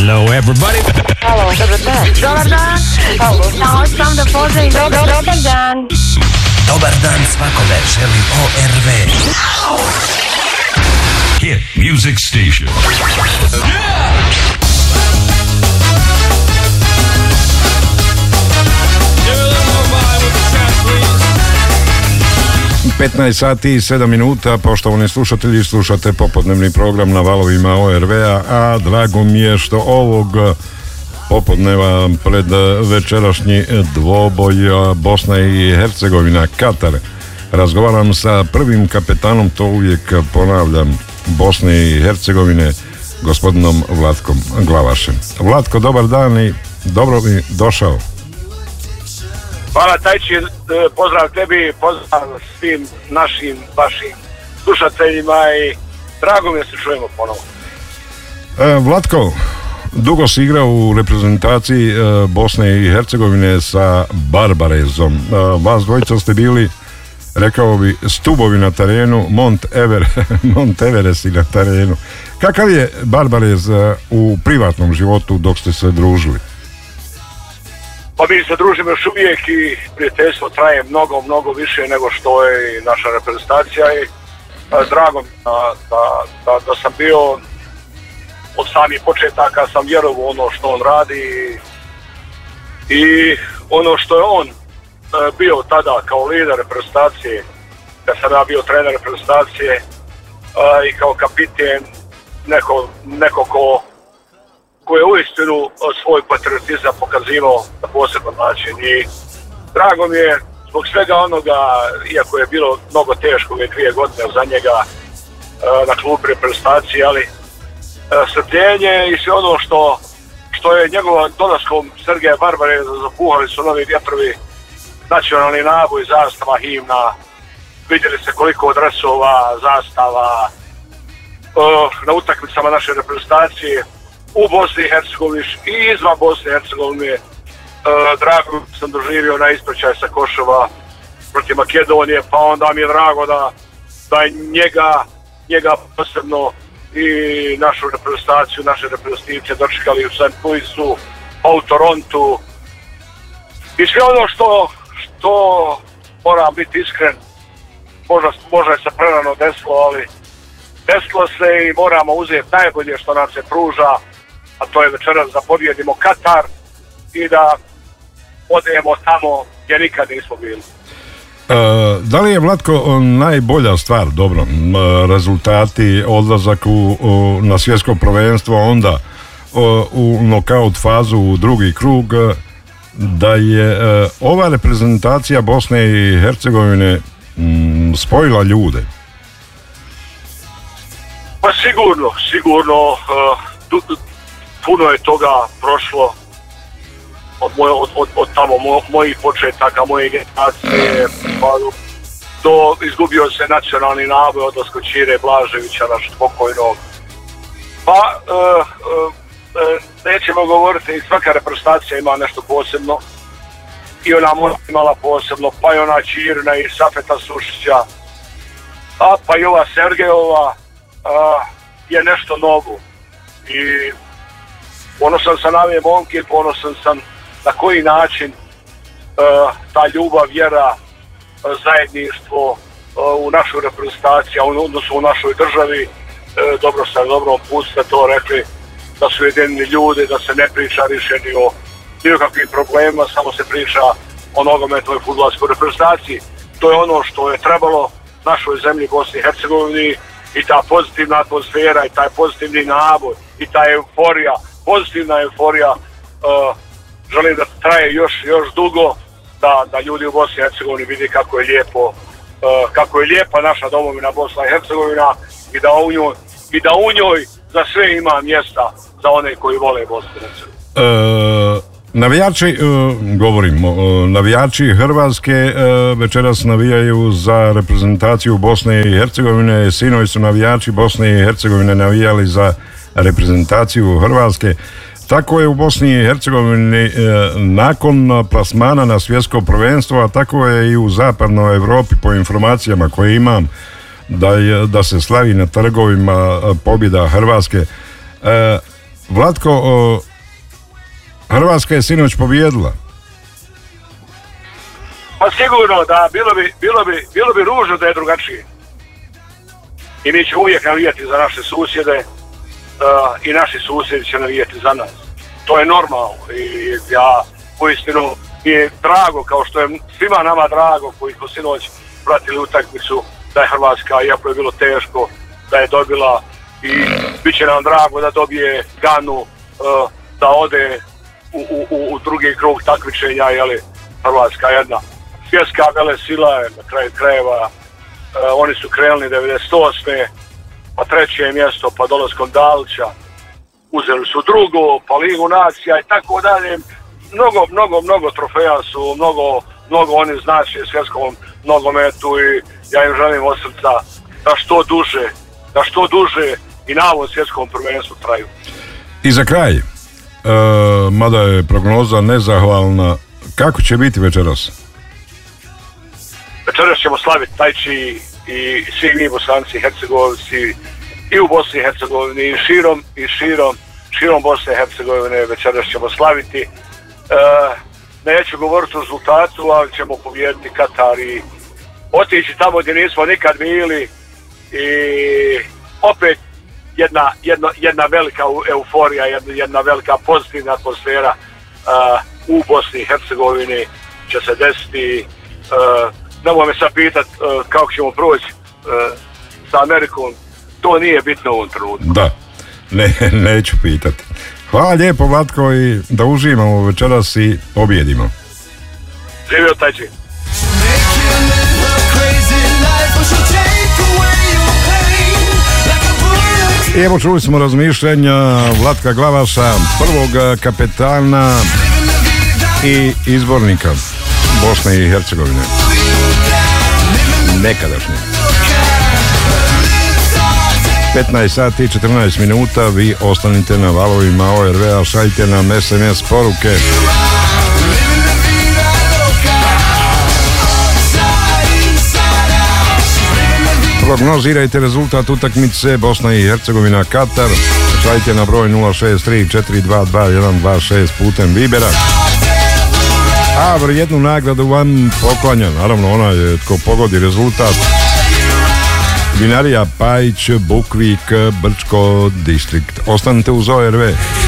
Hello everybody. Halo, dobar dan. Dobar dan. Halo, sam da pozdravim. Dobar dan. Dobar dan svakome želi ORV. Hit Music Station. 15 sati i 7 minuta, poštovani slušatelji, slušate popodnevni program na valovima ORV-a, a drago mi je što ovog popodneva pred večerašnji dvoboj Bosna i Hercegovina Katar razgovaram sa prvim kapetanom, to uvijek ponavljam, Bosne i Hercegovine, gospodinom Vlatkom Glavašem. Vlatko, dobar dan i dobro mi došao. Hvala Tajči, pozdrav tebi, pozdrav svim našim, vašim slušateljima i drago mi je se čujemo ponovo. Vlatko, dugo si igrao u reprezentaciji Bosne i Hercegovine sa Barbarezom. Vas dvojica ste bili, rekao bi, stubovi na terenu, Mont Everest na terenu. Kakav je Barbarez u privatnom životu dok ste se družili? Pa mi se družimo još uvijek i prijateljstvo traje mnogo više nego što je i naša reprezentacija i drago mi da sam bio od samih početaka, sam vjerovao ono što on radi i ono što je on bio tada kao lider reprezentacije, kad sam ja bio trener reprezentacije i kao kapiten, neko ko je uistinu svoj patriotizam pokazivao na poseban način i drago mi je zbog svega onoga, iako je bilo mnogo teško ove 2 godine za njega na klubu reprezentacije, ali strpljenje i sve ono što je njegovom dolaskom Sergeja Barbareza zapuhali su novi vjetrovi, nacionalni naboj, zastava, himna, vidjeli se koliko dresova, zastava na utakmicama naše reprezentacije u Bosni i Hercegovini i izvan Bosne i Hercegovine. Drago sam doživio na ispraćaj sa Košova protiv Makedonije, pa onda mi je drago da je njega posebno i našu reprezentaciju, naše reprezentativce dočekali u St. Louisu, pa u Torontu i sve ono što moram biti iskren, možda je se prerano desilo, ali desilo se i moramo uzeti najbolje što nam se pruža, a to je večeras da pobjedimo Katar i da odemo tamo gdje nikad nismo bili. Da li je, Vlatko, najbolja stvar, dobro, rezultati, odlazak na svjetsko prvenstvo, onda u nokaut fazu u drugi krug, da je ova reprezentacija Bosne i Hercegovine spojila ljude? Pa sigurno puno je toga prošlo od tamo mojih početaka, moje generacije, pa do izgubio se nacionalni naboj od Ćire Blaževića, našeg pokojnog. Pa nećemo govoriti, svaka reprezentacija ima nešto posebno i ona imala posebno, pa i ona Ćirina i Safeta Sušića, pa i ova Sergejova je nešto novo i ponosan sam na ove momke, ponosan sam na koji način ta ljubav, vjera, zajedništvo u našoj reprezentaciji, odnosno u našoj državi, dobro ste na dobrom putu ste to rekli, da su jedini ljudi, da se ne priča više ni o nikakvim problemima, samo se priča o nogometnoj fudbalskoj reprezentaciji. To je ono što je trebalo našoj zemlji Bosni i Hercegovini i ta pozitivna atmosfera i taj pozitivni naboj i ta euforija, pozitivna euforija, želim da traje još dugo, da ljudi u Bosni i Hercegovini vidi kako je lijepa naša domovina Bosna i Hercegovina i da u njoj za sve ima mjesta za one koji vole Bosnu i Hercegovinu. Navijači, navijači Hrvatske večeras navijaju za reprezentaciju Bosne i Hercegovine, sinovi su navijači Bosne i Hercegovine navijali za reprezentaciju Hrvatske. Tako je u Bosni i Hercegovini nakon plasmana na svjetsko prvenstvo, a tako je i u zapadnoj Europi po informacijama koje imam, da se slavi na trgovima pobjeda Hrvatske. Vlatko, Hrvatska je sinoć pobijedila. Pa sigurno da bilo bi ružno da je drugačije. I mi ćemo uvijek navijati za naše susjede i naši susjedi će navijati za nas. To je normalno i ja uistinu mi je drago, kao što je svima nama drago koji smo sinoć pratili utakmicu, da je Hrvatska, iako je bilo teško, da je dobila i bit će nam drago da dobije Ganu, da ode u drugi krug takmičenja, jeli Hrvatska jedna svjetska velesila je na kraju krajeva. Oni su krenuli 98. pa treće mjesto, pa dolaskom Dalića uzeli su drugo, pa Ligu nacija i tako dalje. Mnogo trofeja su, mnogo oni znače svjetskom nogometu i ja im želim od srca da što duže i na ovom svjetskom prvenstvu traju. I za kraj, mada je prognoza nezahvalna, kako će biti večeras? Večeras ćemo slaviti Tajči i svi mi Bosanci i Hercegovci i u Bosni i Hercegovini i širom Bosne i Hercegovine večeras ćemo slaviti. Neću govoriti o rezultatu, ali ćemo pobijediti Katar i otići tamo gdje nismo nikad bili i opet jedna velika euforija, jedna velika pozitivna atmosfera u Bosni i Hercegovini će se desiti. Nemoj me sad pitat kako ćemo proći sa Amerikom, to nije bitno u ovom trenutku. Da, neću pitati. Hvala lijepo Vlatko i da uživamo večeras i pobjedimo. Živio Tajči. I evo čuli smo razmišljanja Vlatka Glavaša, prvog kapetana i izbornika Bosne i Hercegovine. Nekadašnje. 15 sati i 14 minuta, vi ostanite na valovima ORV-a, šaljite nam SMS poruke. Prognozirajte rezultat utakmice Bosna i Hercegovina Katar, šaljite na broj 063-422-126 putem Vibera. A vrijednu nagradu vam poklanja, naravno ona je tko pogodi rezultat. Vinarija Pajić, Bukvik, Brčko, Distrikt. Ostanite uz ORV.